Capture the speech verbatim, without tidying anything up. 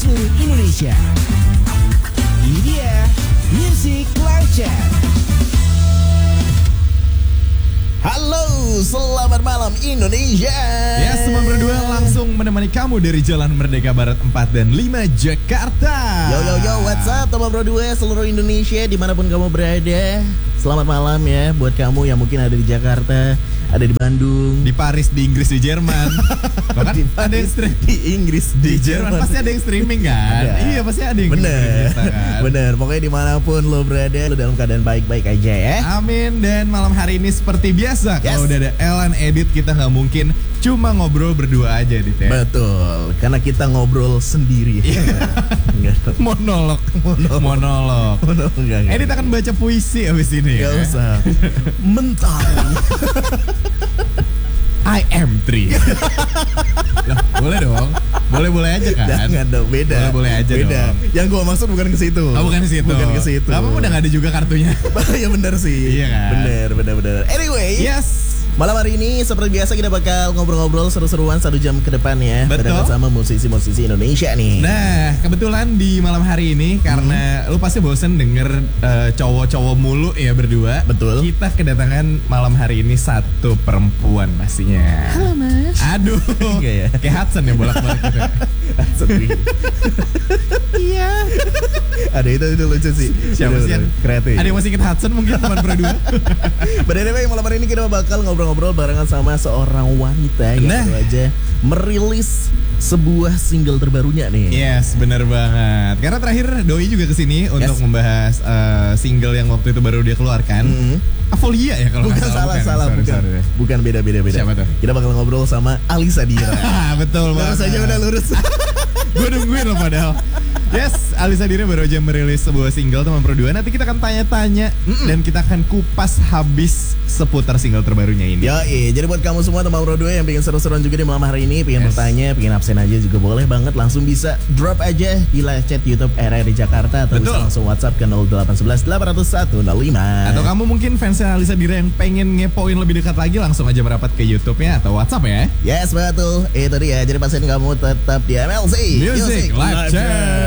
seluruh Indonesia. Ini dia Music Live Chat. Halo, selamat malam Indonesia. Ya, semua berdua langsung menemani kamu dari Jalan Merdeka Barat empat dan lima Jakarta. Yo yo yo, what's up teman berdua seluruh Indonesia dimanapun kamu berada. Selamat malam ya buat kamu yang mungkin ada di Jakarta, ada di Bandung, di Paris, di Inggris, di Jerman. Bahkan di ada yang stream di Inggris, di, di Jerman. Pasti ada yang streaming kan? Ada. Iya, pasti ada yang bener, streaming, kan? bener. Pokoknya dimanapun lo berada, lo dalam keadaan baik-baik aja ya. Amin. Dan malam hari ini seperti biasa, Yes. kalau udah ada Elan Edit, kita nggak mungkin cuma ngobrol berdua aja, Dit ya. Betul, karena kita ngobrol sendiri. Enggak. Monolog, monolog, monolog. Monolog, enggak, enggak. Edit akan baca puisi abis ini. Gak ya. usah. Mentari. I am three. Loh, boleh dong. Boleh-boleh aja kan? Jangan dong, beda. Boleh-boleh aja beda. dong. Yang gua maksud bukan ke situ. Oh, bukan ke situ. Bukan ke situ. Gak apa-apa, udah gak ada juga kartunya. Ya benar sih. Iya kan? Bener, bener, bener. Anyway. Yes. Malam hari ini seperti biasa kita bakal ngobrol-ngobrol seru-seruan satu jam ke depan ya. Betul. Barengan sama musisi-musisi Indonesia nih. Nah, kebetulan di malam hari ini karena lu pasti bosen denger uh, cowok-cowok mulu ya berdua. Betul. Kita kedatangan malam hari ini satu perempuan pastinya. Halo Mas. Aduh. Enggak ya? Kayak Hudson ya bolak-balik gitu. Iya. Ada itu itu lucu sih. Siapa Bener, sih yang bener. Kreatif. Ada yang masih inget Hudson mungkin teman berdua. But anyway, malam hari ini kita bakal ngobrol-ngobrol barengan sama seorang wanita yang Nah. baru aja merilis sebuah single terbarunya nih. Yes, bener banget. Karena terakhir Doi juga kesini untuk Yes. membahas uh, single yang waktu itu baru dia keluarkan. Mhm. Avolia ya kalau Bukan nggak salah, bukan. salah, Sorry, bukan. sorry. Bukan beda-beda beda. Siapa tuh? Kita bakal ngobrol sama Alisa Dira. Ah, betul Lurus banget. aja udah lurus. Gue nungguin loh padahal. Yes, Alisa Dira baru aja merilis sebuah single teman berdua. Nanti kita akan tanya-tanya dan kita akan kupas habis seputar single terbarunya ini. Ya, jadi buat kamu semua teman berdua yang pengen seru-seruan juga di malam hari ini, pengen Yes. bertanya, pengen absen aja juga boleh banget, langsung bisa drop aja di live chat YouTube R R di Jakarta atau Betul. bisa langsung WhatsApp ke nol delapan satu satu delapan nol satu nol lima. Atau kamu mungkin fansnya Alisa Dira yang pengen ngepoin lebih dekat lagi, langsung aja merapat ke YouTube-nya atau WhatsApp ya. Yes, betul. Itu dia. Jadi pastiin kamu tetap di M L C Music Live Chat.